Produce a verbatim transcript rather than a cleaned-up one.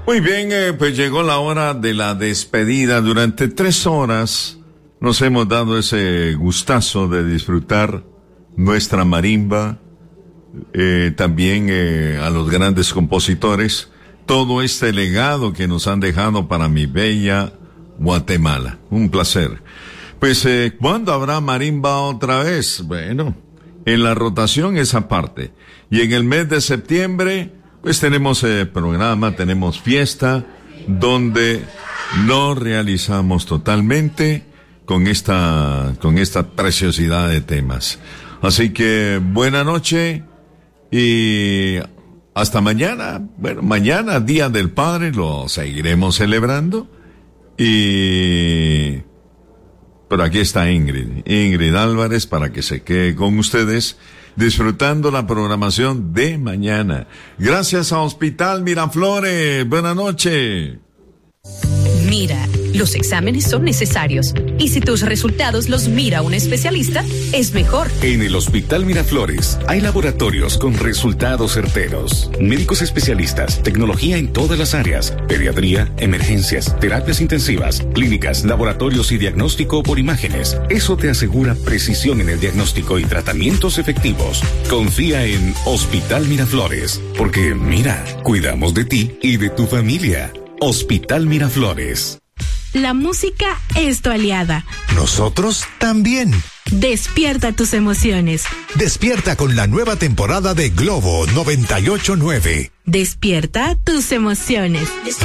Muy bien, eh, pues llegó la hora de la despedida. Durante tres horas nos hemos dado ese gustazo de disfrutar nuestra marimba, eh, también eh, a los grandes compositores, todo este legado que nos han dejado para mi bella Guatemala. Un placer. Pues, eh, ¿cuándo habrá marimba otra vez? Bueno, en la rotación esa parte. Y en el mes de septiembre, pues tenemos eh, programa, tenemos fiesta, donde lo realizamos totalmente con esta, con esta preciosidad de temas. Así que, buena noche y hasta mañana. Bueno, mañana, Día del Padre, lo seguiremos celebrando. Y... pero aquí está Ingrid, Ingrid Álvarez, para que se quede con ustedes disfrutando la programación de mañana. Gracias a Hospital Miraflores. Buenas noches. Mira, los exámenes son necesarios y si tus resultados los mira un especialista, es mejor. En el Hospital Miraflores hay laboratorios con resultados certeros, médicos especialistas, tecnología en todas las áreas, pediatría, emergencias, terapias intensivas, clínicas, laboratorios y diagnóstico por imágenes. Eso te asegura precisión en el diagnóstico y tratamientos efectivos. Confía en Hospital Miraflores, porque mira, cuidamos de ti y de tu familia. Hospital Miraflores. La música es tu aliada. Nosotros también. Despierta tus emociones. Despierta con la nueva temporada de Globo noventa y ocho nueve. Despierta tus emociones.